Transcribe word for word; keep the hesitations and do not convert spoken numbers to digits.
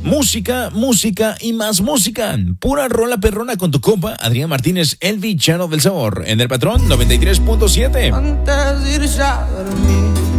Música, música y más música. Pura rola perrona con tu compa Adrián Martínez, el villano del sabor. En el Patrón noventa y tres punto siete. Antes de irse a dormir,